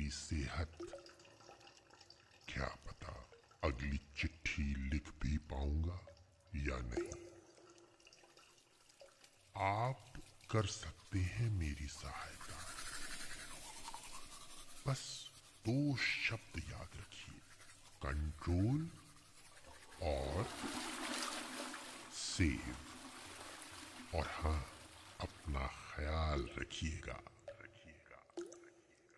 मेरी सेहत। क्या पता अगली चिट्ठी लिख भी पाऊंगा या नहीं। आप कर सकते हैं मेरी सहायता। बस 2 शब्द याद रखिए, कंट्रोल और सेव। और हाँ, अपना ख्याल रखिएगा।